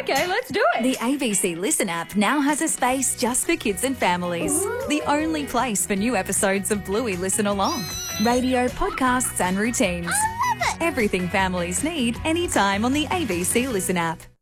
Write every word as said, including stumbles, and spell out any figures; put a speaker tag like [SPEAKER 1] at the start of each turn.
[SPEAKER 1] Okay, let's do it.
[SPEAKER 2] The A B C Listen app now has a space just for kids and families. Ooh. The only place for new episodes of Bluey Listen Along. Radio, podcasts and routines.
[SPEAKER 3] I love it.
[SPEAKER 2] Everything families need anytime on the A B C Listen app.